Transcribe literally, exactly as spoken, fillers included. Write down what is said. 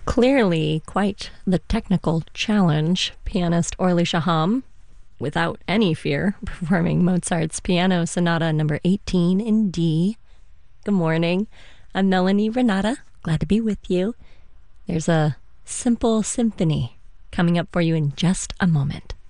Clearly quite the technical challenge, pianist Orly Shaham, without any fear, performing Mozart's Piano Sonata number eighteen in D. Good morning. I'm Melanie Renata. Glad to be with you. There's a simple symphony coming up for you in just a moment.